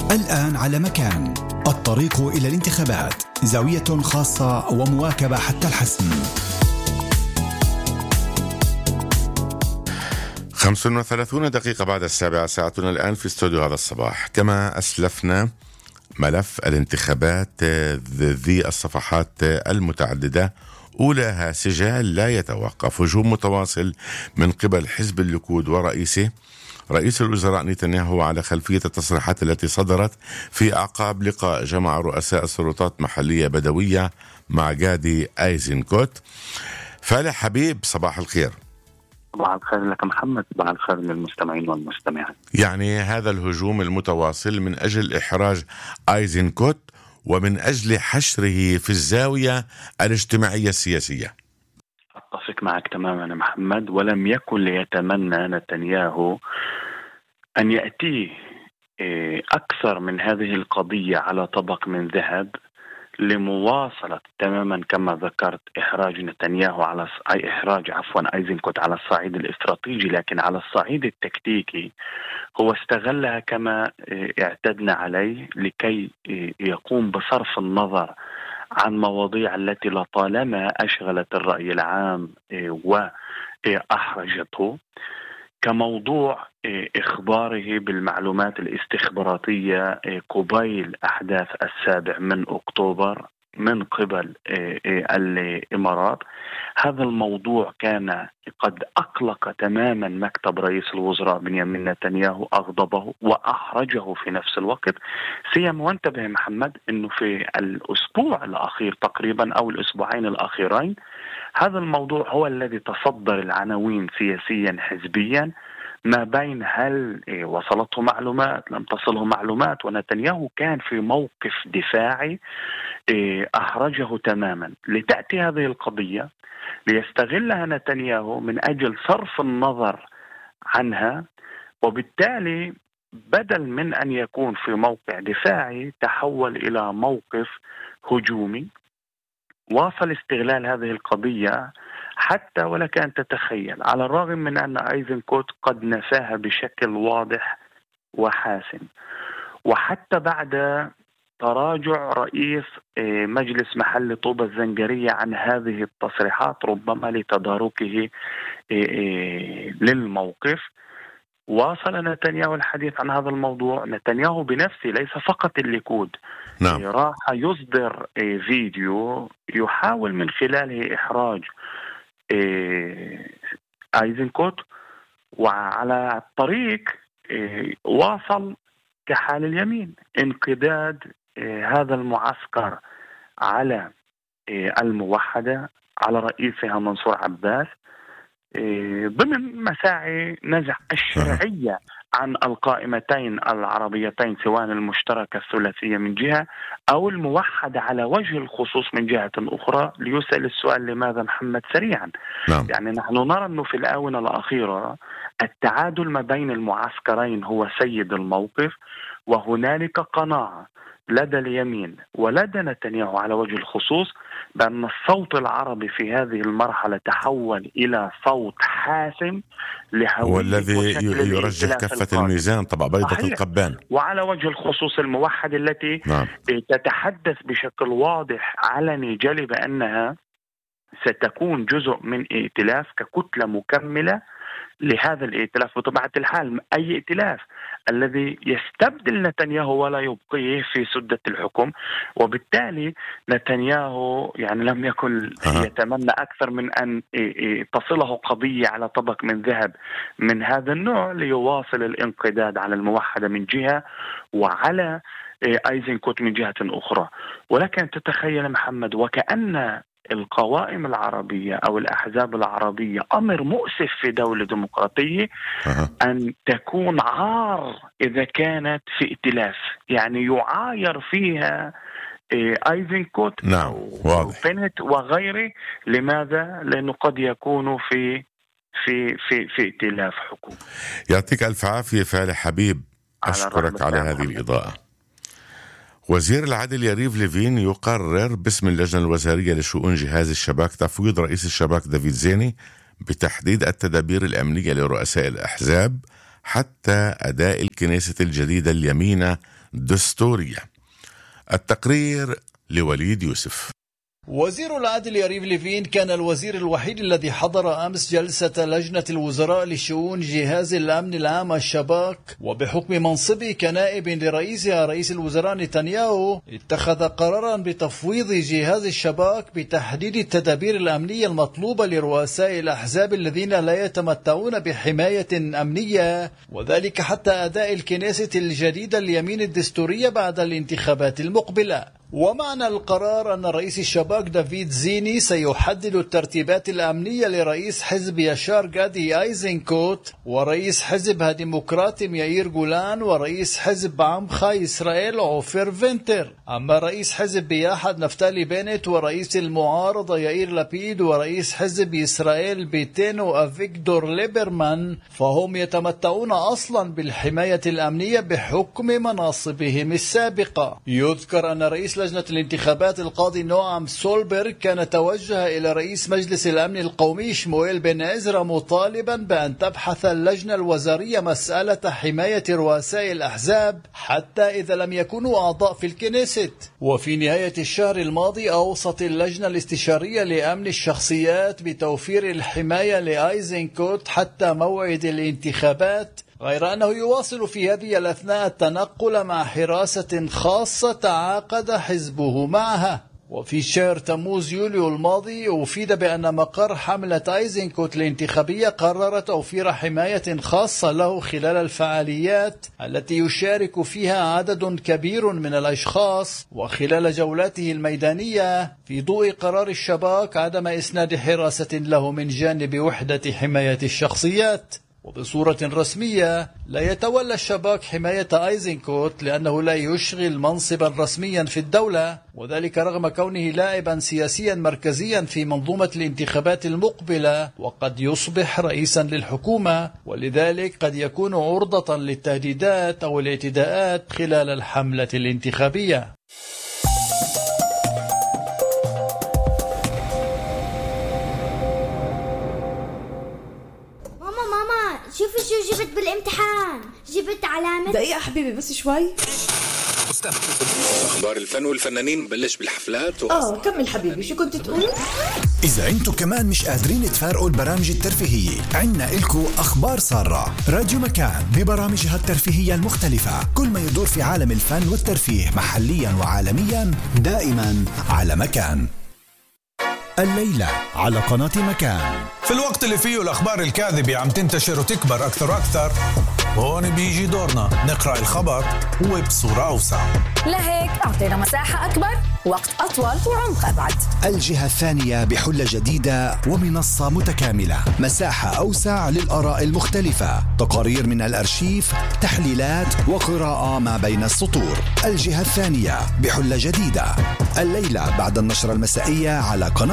الآن على مكان، الطريق إلى الانتخابات، زاوية خاصة ومواكبة حتى الحسم. 35 دقيقة بعد 7 ساعتنا الآن في استوديو هذا الصباح. كما أسلفنا، ملف الانتخابات ذي الصفحات المتعددة، أولاها سجال لا يتوقف، هجوم متواصل من قبل حزب الليكود ورئيسه رئيس الوزراء نتنياهو على خلفية التصريحات التي صدرت في أعقاب لقاء جمع رؤساء السلطات محلية بدوية مع جادي أيزنكوت. فالح حبيب، صباح الخير. صباح الخير لك محمد، صباح الخير للمستمعين والمستمعات. يعني هذا الهجوم المتواصل من أجل إحراج أيزنكوت ومن أجل حشره في الزاوية الاجتماعية السياسية. أتفق معك تماما محمد، ولم يكن ليتمنى نتنياهو أن يأتيه أكثر من هذه القضية على طبق من ذهب لمواصلة تماما كما ذكرت إحراج نتنياهو إحراج أيزنكوت على الصعيد الاستراتيجي، لكن على الصعيد التكتيكي هو استغلها كما اعتدنا عليه لكي يقوم بصرف النظر عن مواضيع التي لطالما أشغلت الرأي العام وأحرجته، كموضوع إخباره بالمعلومات الاستخباراتية قبيل أحداث 7 أكتوبر من قبل الإمارات. هذا الموضوع كان قد أقلق تماما مكتب رئيس الوزراء بنيامين نتنياهو، أغضبه وأحرجه في نفس الوقت. سيما وانتبه محمد أنه في الأسبوع الأخير تقريبا أو الأسبوعين الأخيرين هذا الموضوع هو الذي تصدر العناوين سياسيا حزبيا، ما بين هل وصلته معلومات لم تصله معلومات، ونتنياهو كان في موقف دفاعي أحرجه تماما. لتأتي هذه القضية ليستغلها نتنياهو من أجل صرف النظر عنها، وبالتالي بدل من أن يكون في موقع دفاعي تحول إلى موقف هجومي. واصل استغلال هذه القضية حتى ولك أن تتخيل، على الرغم من أن أيزنكوت قد نفاها بشكل واضح وحاسم، وحتى بعد تراجع رئيس مجلس محل طوبة الزنجرية عن هذه التصريحات ربما لتداركه للموقف، واصل نتنياهو الحديث عن هذا الموضوع. نتنياهو بنفسه ليس فقط الليكود، نعم. راح يصدر فيديو يحاول من خلاله إحراج أيزنكوت، وعلى الطريق واصل كحال اليمين انقداد هذا المعسكر على الموحدة، على رئيسها منصور عباس، ضمن مساعي نزع الشرعية عن القائمتين العربيتين سواء المشتركة الثلاثية من جهة أو الموحدة على وجه الخصوص من جهة أخرى. ليسأل السؤال لماذا محمد سريعا؟ نعم. يعني نحن نرى أنه في الآونة الأخيرة التعادل ما بين المعسكرين هو سيد الموقف، وهنالك قناعة لدى اليمين ولدى نتنياهو على وجه الخصوص بأن الصوت العربي في هذه المرحلة تحول إلى صوت حاسم والذي يرجح كفة الميزان طبعا بيضة القبان. وعلى وجه الخصوص الموحد التي نعم. تتحدث بشكل واضح علني جلي بأنها ستكون جزء من ائتلاف ككتلة مكملة لهذا الائتلاف بطبيعة الحال، أي ائتلاف الذي يستبدل نتنياهو ولا يبقيه في سدة الحكم. وبالتالي نتنياهو يعني لم يكن يتمنى أكثر من أن تصله قضية على طبق من ذهب من هذا النوع ليواصل الانقداد على الموحدة من جهة وعلى أيزنكوت من جهة أخرى. ولكن تتخيل محمد وكأن القوائم العربية أو الأحزاب العربية أمر مؤسف في دولة ديمقراطية أن تكون عار إذا كانت في ائتلاف، يعني يعاير فيها أيزنكوت نعم وبنت وغيره. لماذا؟ لأنه قد يكونوا في ائتلاف حكومي. يعطيك ألف عافية فالح حبيب، أشكرك على هذه الإضاءة. وزير العدل يريف ليفين يقرر باسم اللجنة الوزارية لشؤون جهاز الشباك تفويض رئيس الشباك دافيد زيني بتحديد التدابير الأمنية لرؤساء الأحزاب حتى أداء الكنيسة الجديدة اليمينة دستورية. التقرير لوليد يوسف. وزير العدل يريف ليفين كان الوزير الوحيد الذي حضر أمس جلسة لجنة الوزراء لشؤون جهاز الأمن العام الشباك، وبحكم منصبه كنائب لرئيسها رئيس الوزراء نتنياهو اتخذ قرارا بتفويض جهاز الشباك بتحديد التدابير الأمنية المطلوبة لرؤساء الأحزاب الذين لا يتمتعون بحماية أمنية، وذلك حتى أداء الكنيسة الجديدة اليمين الدستورية بعد الانتخابات المقبلة. ومعنى القرار أن رئيس الشباك دافيد زيني سيحدد الترتيبات الأمنية لرئيس حزب يشار غادي أيزنكوت ورئيس حزب هديمقراطي يائير جولان ورئيس حزب عمخا إسرائيل عوفر فينتر. أما رئيس حزب بياحد نفتالي بنت ورئيس المعارضة يائير لابيد ورئيس حزب إسرائيل بيتينو أفيكتور ليبرمان فهم يتمتعون أصلا بالحماية الأمنية بحكم مناصبهم السابقة. يذكر أن رئيس لجنة الانتخابات القاضي نوعم سولبرغ كان توجه إلى رئيس مجلس الأمن القومي شموئيل بن عزرا مطالبا بأن تبحث اللجنة الوزارية مسألة حماية رؤساء الأحزاب حتى إذا لم يكونوا أعضاء في الكنيست. وفي نهاية الشهر الماضي أوصت اللجنة الاستشارية لأمن الشخصيات بتوفير الحماية لأيزنكوت حتى موعد الانتخابات، غير أنه يواصل في هذه الأثناء التنقل مع حراسة خاصة تعاقد حزبه معها. وفي شهر تموز يوليو الماضي أفيد بأن مقر حملة أيزنكوت الانتخابية قرر توفير حماية خاصة له خلال الفعاليات التي يشارك فيها عدد كبير من الأشخاص وخلال جولاته الميدانية، في ضوء قرار الشباك عدم إسناد حراسة له من جانب وحدة حماية الشخصيات. وبصورة رسمية لا يتولى الشباك حماية أيزنكوت لأنه لا يشغل منصبا رسميا في الدولة، وذلك رغم كونه لاعبا سياسيا مركزيا في منظومة الانتخابات المقبلة وقد يصبح رئيسا للحكومة، ولذلك قد يكون عرضة للتهديدات أو الاعتداءات خلال الحملة الانتخابية. شوفي شو جبت بالامتحان، جبت علامة. دقيقة حبيبي بس شوي. أخبار الفن والفنانين بلش بالحفلات كمل حبيبي، شو كنت تقول؟ إذا أنتوا كمان مش قادرين تفارقوا البرامج الترفيهية، عنا إلكو أخبار سارة. راديو مكان ببرامجها الترفيهية المختلفة، كل ما يدور في عالم الفن والترفيه محليا وعالميا دائما على مكان. الليلة على قناة مكان. في الوقت اللي فيه الأخبار الكاذبة عم تنتشر وتكبر أكثر وأكثر، هون بيجي دورنا نقرأ الخبر وبصورة أوسع. لهيك أعطينا مساحة أكبر، وقت أطول وعمق أبعد. الجهة الثانية بحلة جديدة ومنصة متكاملة، مساحة أوسع للآراء المختلفة، تقارير من الأرشيف، تحليلات وقراءة ما بين السطور. الجهة الثانية بحلة جديدة الليلة بعد النشرة المسائية على قناة